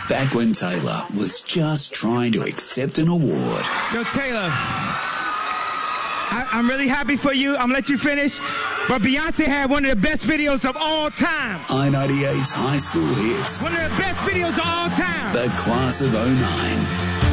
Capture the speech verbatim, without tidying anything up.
Back when Taylor was just trying to accept an award. Yo, Taylor, I, I'm really happy for you. I'm gonna let you finish. But Beyonce had one of the best videos of all time. I ninety-eight's High School Hits. One of the best videos of all time. The class of oh nine.